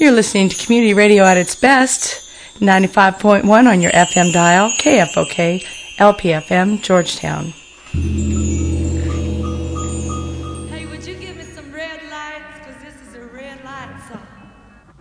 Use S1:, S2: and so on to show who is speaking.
S1: You're listening to Community Radio at its best, 95.1 on your FM dial, KFOK, LPFM, Georgetown.
S2: Hey, would you give me some red lights? Because this is a red light song.